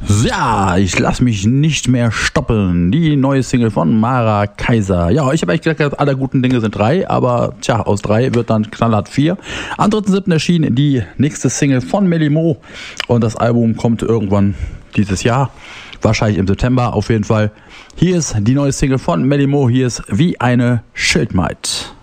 Ja, ich lasse mich nicht mehr stoppen. Die neue Single von Mara Kaiser. Ja, ich habe eigentlich gesagt, alle guten Dinge sind 3, aber tja, aus 3 wird dann knallhart 4. Am 3.7. erschien die nächste Single von Melly Mo und das Album kommt irgendwann dieses Jahr. Wahrscheinlich im September auf jeden Fall. Hier ist die neue Single von Melly Mo. Hier ist Wie eine Schildmaid.